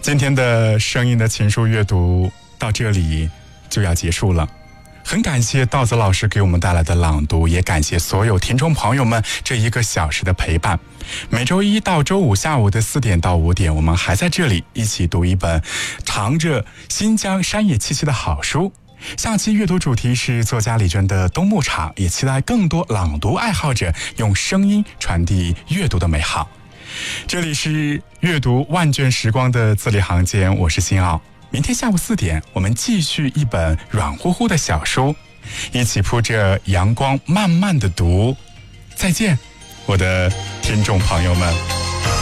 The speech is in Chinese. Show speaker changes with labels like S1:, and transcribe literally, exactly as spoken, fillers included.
S1: 今天的声音的情书阅读到这里就要结束了，很感谢稻子老师给我们带来的朗读，也感谢所有听众朋友们这一个小时的陪伴。每周一到周五下午的四点到五点，我们还在这里一起读一本藏着新疆山野气息的好书。下期阅读主题是作家李娟的冬牧场，也期待更多朗读爱好者用声音传递阅读的美好。这里是阅读万卷时光的字里行间，我是辛奥。明天下午四点，我们继续一本软乎乎的小书，一起铺着阳光慢慢的读。再见，我的听众朋友们。